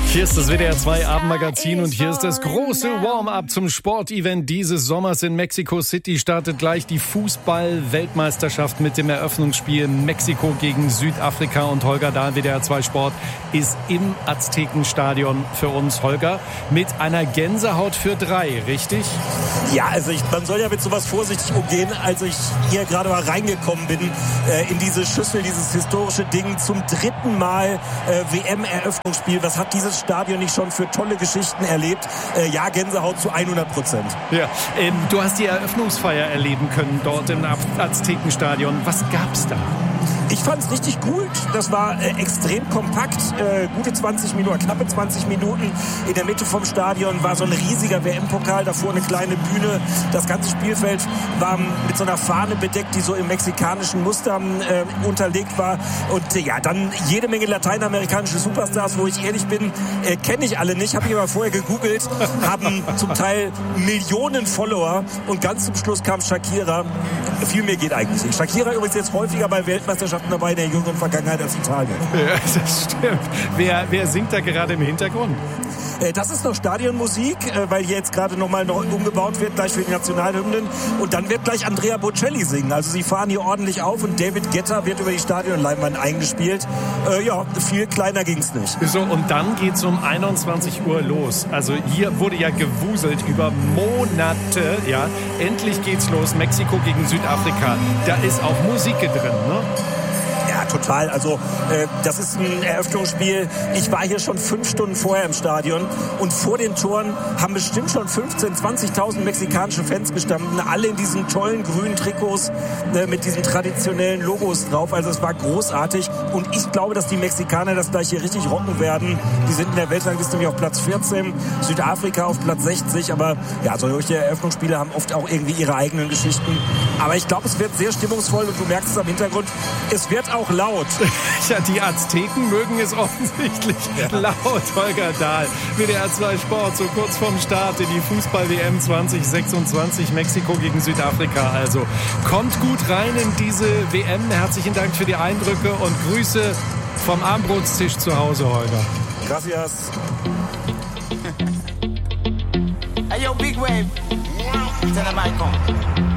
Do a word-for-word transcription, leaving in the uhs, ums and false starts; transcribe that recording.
Hier ist das W D R zwei Abendmagazin und hier ist das große Warm-up zum Sportevent dieses Sommers in Mexico City. Startet gleich die Fußball-Weltmeisterschaft mit dem Eröffnungsspiel Mexiko gegen Südafrika. Und Holger Dahl, W D R zwei Sport, ist im Aztekenstadion für uns. Holger, mit einer Gänsehaut für drei, richtig? Ja, also ich, man soll ja mit sowas vorsichtig umgehen. Als ich hier gerade mal reingekommen bin äh, in diese Schüssel, dieses historische Ding, zum dritten Mal äh, W M-Eröffnungsspiel. Was hat dieses Stadion nicht schon für tolle Geschichten erlebt? Äh, ja, Gänsehaut zu hundert Prozent. Ja, ähm, du hast die Eröffnungsfeier erleben können dort im Aztekenstadion. Was gab's da? Ich fand es richtig gut. Das war äh, extrem kompakt. Äh, gute zwanzig Minuten, knappe zwanzig Minuten. In der Mitte vom Stadion war so ein riesiger W M-Pokal. Davor eine kleine Bühne. Das ganze Spielfeld war mit so einer Fahne bedeckt, die so im mexikanischen Muster äh, unterlegt war. Und äh, ja, dann jede Menge lateinamerikanische Superstars, wo ich ehrlich bin, äh, kenne ich alle nicht. Habe ich aber vorher gegoogelt. Haben zum Teil Millionen Follower. Und ganz zum Schluss kam Shakira. Viel mehr geht eigentlich nicht. Shakira übrigens jetzt häufiger bei Weltmeisterschaften dabei in der jüngeren Vergangenheit als Italien. Ja, das stimmt. Wer, wer singt da gerade im Hintergrund? Das ist noch Stadionmusik, weil hier jetzt gerade nochmal noch umgebaut wird, gleich für die Nationalhymnen. Und dann wird gleich Andrea Bocelli singen. Also sie fahren hier ordentlich auf und David Guetta wird über die Stadionleinwand eingespielt. Äh, ja, viel kleiner ging's nicht. So, und dann geht's um einundzwanzig Uhr los. Also hier wurde ja gewuselt über Monate. Ja, endlich geht's los. Mexiko gegen Südafrika. Da ist auch Musik drin, ne? Ja, total. Also äh, das ist ein Eröffnungsspiel. Ich war hier schon fünf Stunden vorher im Stadion und vor den Toren haben bestimmt schon fünfzehntausend, zwanzigtausend mexikanische Fans gestanden. Alle in diesen tollen grünen Trikots äh, mit diesen traditionellen Logos drauf. Also es war großartig und ich glaube, dass die Mexikaner das gleich hier richtig rocken werden. Die sind in der Weltrangliste nämlich auf Platz vierzehn, Südafrika auf Platz sechzig. Aber ja, solche Eröffnungsspiele haben oft auch irgendwie ihre eigenen Geschichten. Aber ich glaube, es wird sehr stimmungsvoll und du merkst es am Hintergrund. Es wird auch laut. Ja, die Azteken mögen es offensichtlich ja. laut. Holger Dahl, W D R zwei Sport, so kurz vorm Start in die Fußball-W M zwanzig sechsundzwanzig, Mexiko gegen Südafrika. Also kommt gut rein in diese W M. Herzlichen Dank für die Eindrücke und Grüße vom Abendbrotstisch zu Hause, Holger. Gracias. Hey, yo, Big Wave. Tell them I come.